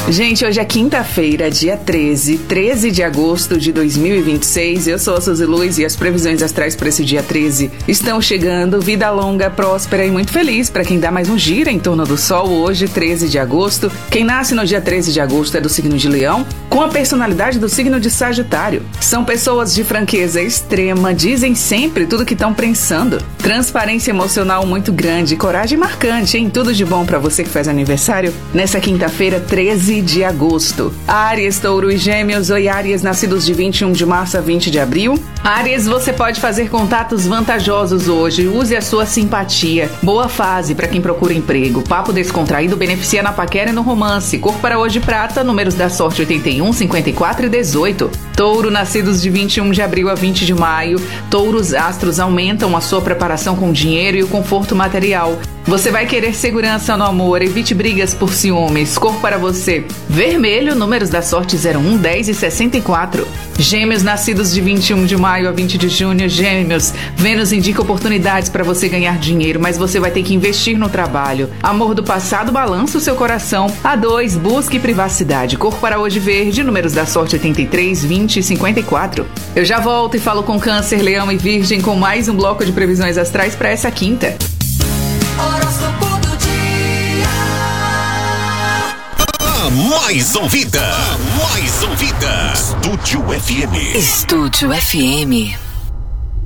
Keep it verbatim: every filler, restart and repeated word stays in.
Gente, hoje é quinta-feira, dia treze, treze de agosto de dois mil e vinte e seis. Eu sou a Suzy Luz e as previsões astrais para esse dia treze estão chegando. Vida longa, próspera e muito feliz para quem dá mais um giro em torno do Sol hoje, treze de agosto. Quem nasce no dia treze de agosto é do signo de Leão, com a personalidade do signo de Sagitário. São pessoas de franqueza extrema, dizem sempre tudo que estão pensando. Transparência emocional muito grande, coragem marcante, hein? Tudo de bom para você que faz aniversário nessa quinta-feira, treze de agosto. Áries, Touro e Gêmeos. Oi, Áries, nascidos de vinte e um de março a vinte de abril. Áries, você pode fazer contatos vantajosos hoje. Use a sua simpatia. Boa fase para quem procura emprego. Papo descontraído beneficia na paquera e no romance. Cor para hoje prata, números da sorte oitenta e um, cinquenta e quatro e dezoito. Touro, nascidos de vinte e um de abril a vinte de maio. Touros, astros aumentam a sua preparação com dinheiro e o conforto material. Você vai querer segurança no amor, evite brigas por ciúmes. Cor para você, vermelho, números da sorte zero um, dez e sessenta e quatro. Gêmeos, nascidos de vinte e um de maio a vinte de junho. Gêmeos, Vênus indica oportunidades para você ganhar dinheiro, mas você vai ter que investir no trabalho. Amor do passado balança o seu coração. A dois, busque privacidade. Cor para hoje verde, números da sorte oitenta e três, vinte e cinquenta e quatro. Eu já volto e falo com Câncer, Leão e Virgem com mais um bloco de previsões astrais para essa quinta. Horóscopo do dia. A mais ouvida, a mais ouvida. Estúdio F M. Estúdio F M.